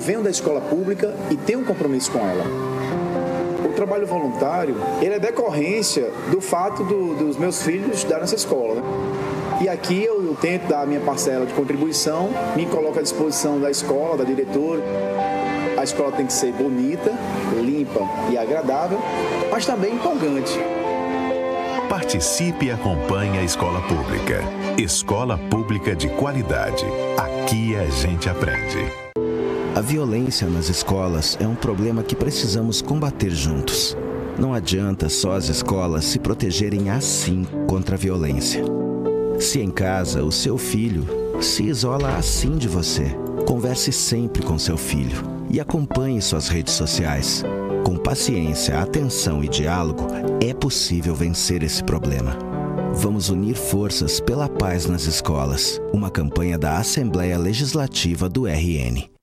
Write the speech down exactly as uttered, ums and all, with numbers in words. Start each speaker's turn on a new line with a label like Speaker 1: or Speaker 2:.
Speaker 1: venho da escola pública e tenho um compromisso com ela. O trabalho voluntário, ele é decorrência do fato do, dos meus filhos estudarem nessa escola, né? E aqui eu, eu tento dar a minha parcela de contribuição, me coloco à disposição da escola, da diretora. A escola tem que ser bonita, limpa e agradável, mas também empolgante.
Speaker 2: Participe e acompanhe a escola pública. Escola pública de qualidade. Aqui a gente aprende.
Speaker 3: A violência nas escolas é um problema que precisamos combater juntos. Não adianta só as escolas se protegerem assim contra a violência. Se em casa o seu filho se isola assim de você, converse sempre com seu filho e acompanhe suas redes sociais. Com paciência, atenção e diálogo, é possível vencer esse problema. Vamos unir forças pela paz nas escolas. Uma campanha da Assembleia Legislativa do R N.